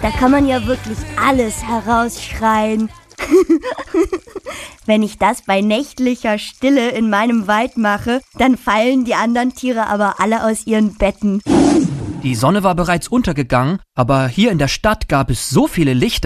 Da kann man ja wirklich alles herausschreien. Wenn ich das bei nächtlicher Stille in meinem Wald mache, dann fallen die anderen Tiere aber alle aus ihren Betten. Die Sonne war bereits untergegangen, aber hier in der Stadt gab es so viele Lichter,